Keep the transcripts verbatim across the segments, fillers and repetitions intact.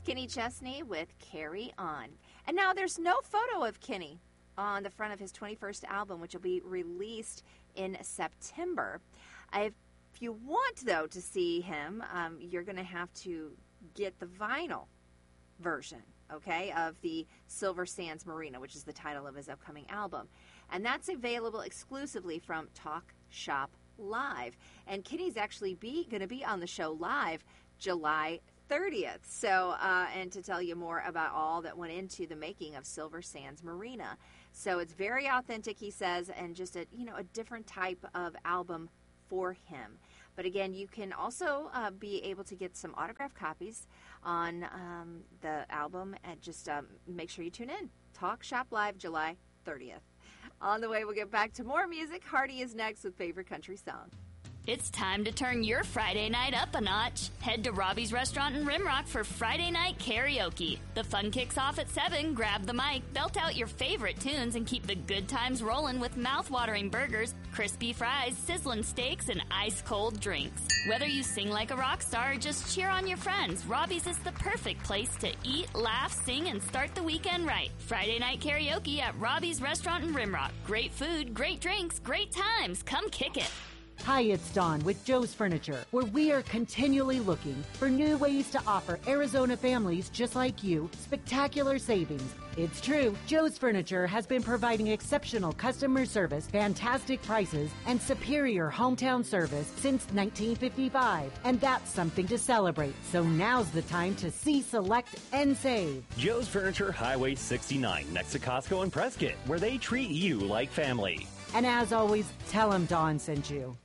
Kenny Chesney with Carry On. And now there's no photo of Kenny on the front of his twenty-first album, which will be released in September. If you want, though, to see him, um, you're going to have to get the vinyl version, okay, of the Silver Sands Marina, which is the title of his upcoming album. And that's available exclusively from Talk Shop Live. And Kenny's actually be going to be on the show live July thirtieth. So, uh, and to tell you more about all that went into the making of Silver Sands Marina. So it's very authentic, he says, and just a, you know, a different type of album for him. But again, you can also uh, be able to get some autographed copies on um, the album, and just um, make sure you tune in. Talk Shop Live, July thirtieth. On the way, we'll get back to more music. Hardy is next with Favorite Country Song. It's time to turn your Friday night up a notch. Head to Robbie's Restaurant in Rimrock for Friday night karaoke. The fun kicks off at seven. Grab the mic, belt out your favorite tunes, and keep the good times rolling with mouth-watering burgers, crispy fries, sizzling steaks, and ice-cold drinks. Whether you sing like a rock star or just cheer on your friends, Robbie's is the perfect place to eat, laugh, sing, and start the weekend right. Friday night karaoke at Robbie's Restaurant in Rimrock. Great food, great drinks, great times. Come kick it. Hi, it's Dawn with Joe's Furniture, where we are continually looking for new ways to offer Arizona families just like you spectacular savings. It's true, Joe's Furniture has been providing exceptional customer service, fantastic prices, and superior hometown service since nineteen fifty-five. And that's something to celebrate. So now's the time to see, select, and save. Joe's Furniture, Highway sixty-nine, next to Costco and Prescott, where they treat you like family. And as always, tell them Dawn sent you.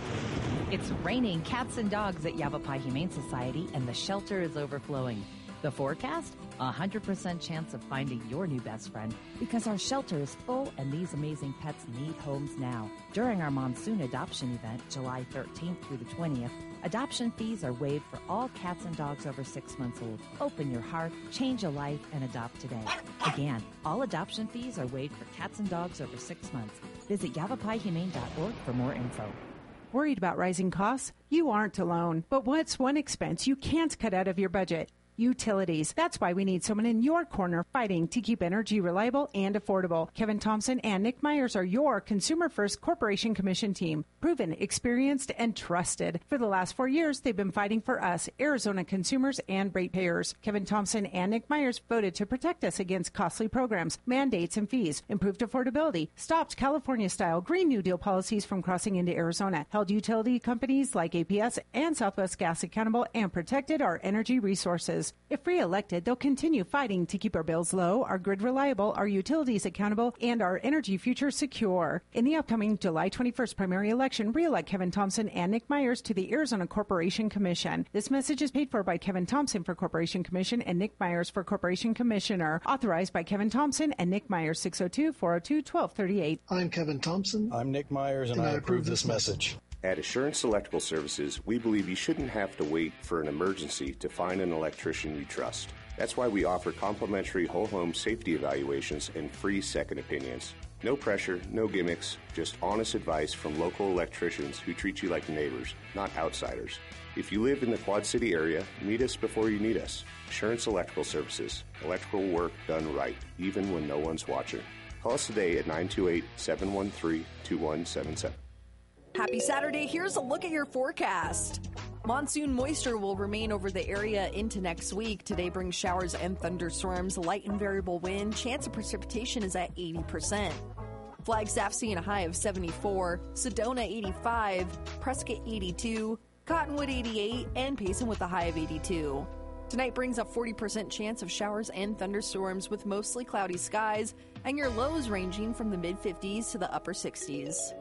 It's raining cats and dogs at Yavapai Humane Society, and the shelter is overflowing. The forecast? A one hundred percent chance of finding your new best friend, because our shelter is full and these amazing pets need homes now. During our monsoon adoption event, July thirteenth through the twentieth, adoption fees are waived for all cats and dogs over six months old. Open your heart, change a life, and adopt today. Again, all adoption fees are waived for cats and dogs over six months. Visit yavapai humane dot org for more info. Worried about rising costs? You aren't alone. But what's one expense you can't cut out of your budget? Utilities. That's why we need someone in your corner fighting to keep energy reliable and affordable. Kevin Thompson and Nick Myers are your Consumer First Corporation Commission team. Proven, experienced, and trusted. For the last four years, they've been fighting for us, Arizona consumers and ratepayers. Kevin Thompson and Nick Myers voted to protect us against costly programs, mandates, and fees, improved affordability, stopped California-style Green New Deal policies from crossing into Arizona, held utility companies like A P S and Southwest Gas accountable, and protected our energy resources. If re-elected, they'll continue fighting to keep our bills low, our grid reliable, our utilities accountable, and our energy future secure. In the upcoming July twenty-first primary election, re-elect Kevin Thompson and Nick Myers to the Arizona Corporation Commission. This message is paid for by Kevin Thompson for Corporation Commission and Nick Myers for Corporation Commissioner. Authorized by Kevin Thompson and Nick Myers, six oh two, four oh two, one two three eight. I'm Kevin Thompson. I'm Nick Myers, and, and I, I approve this message. At Assurance Electrical Services, we believe you shouldn't have to wait for an emergency to find an electrician you trust. That's why we offer complimentary whole home safety evaluations and free second opinions. No pressure, no gimmicks, just honest advice from local electricians who treat you like neighbors, not outsiders. If you live in the Quad City area, meet us before you need us. Assurance Electrical Services. Electrical work done right, even when no one's watching. Call us today at nine two eight, seven one three, two one seven seven. Happy Saturday. Here's a look at your forecast. Monsoon moisture will remain over the area into next week. Today brings showers and thunderstorms, light and variable wind. Chance of precipitation is at eighty percent. Flagstaff seeing a high of seventy-four, Sedona eighty-five, Prescott eighty-two, Cottonwood eighty-eight, and Payson with a high of eighty-two. Tonight brings a forty percent chance of showers and thunderstorms with mostly cloudy skies, and your lows ranging from the mid-fifties to the upper sixties.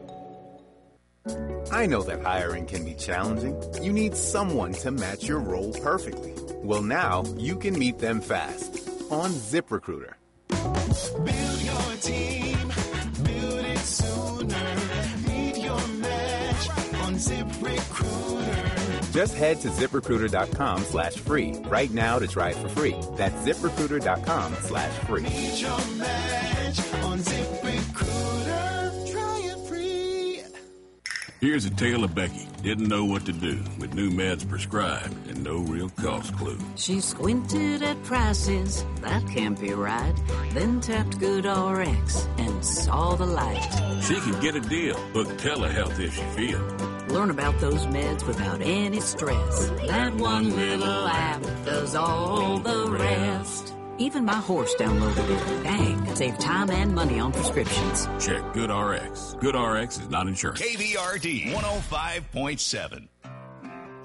I know that hiring can be challenging. You need someone to match your role perfectly. Well, now you can meet them fast on ZipRecruiter. Build your team, build it sooner. Meet your match on ZipRecruiter. Just head to ZipRecruiter.com slash free right now to try it for free. That's ZipRecruiter.com slash free. Meet your match on ZipRecruiter. Try it free. Here's a tale of Becky, didn't know what to do with new meds prescribed and no real cost clue. She squinted at prices, that can't be right. Then tapped GoodRx and saw the light. She could get a deal, book telehealth if she feels. Learn about those meds without any stress. That one little app does all the rest. Even my horse downloaded it. Dang, save time and money on prescriptions. Check GoodRx. GoodRx is not insurance. K V R D one oh five point seven.